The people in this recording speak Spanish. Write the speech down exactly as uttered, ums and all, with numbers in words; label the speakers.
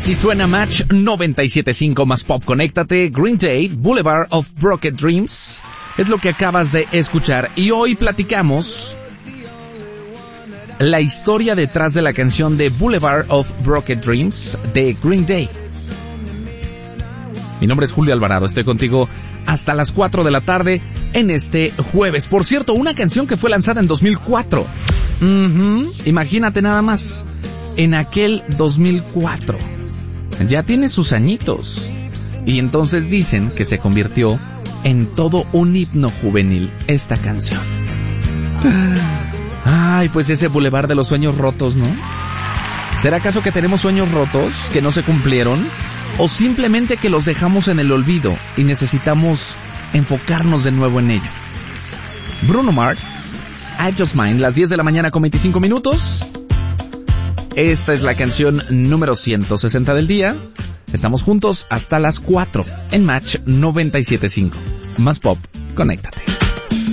Speaker 1: Así suena Match noventa y siete punto cinco más Pop. Conéctate. Green Day, Boulevard of Broken Dreams, es lo que acabas de escuchar. Y hoy platicamos la historia detrás de la canción de Boulevard of Broken Dreams de Green Day. Mi nombre es Julio Alvarado, estoy contigo hasta las cuatro de la tarde en este jueves. Por cierto, una canción que fue lanzada en dos mil cuatro. Uh-huh. Imagínate nada más, en aquel dos mil cuatro. Ya tiene sus añitos. Y entonces dicen que se convirtió en todo un himno juvenil esta canción. Ay, pues ese Boulevard de los sueños rotos, ¿no? ¿Será acaso que tenemos sueños rotos que no se cumplieron? ¿O simplemente que los dejamos en el olvido y necesitamos enfocarnos de nuevo en ello? Bruno Mars, I Just Mine, las diez de la mañana con veinticinco minutos. Esta es la canción número ciento sesenta del día. Estamos juntos hasta las cuatro en Match noventa y siete punto cinco. Más Pop, conéctate.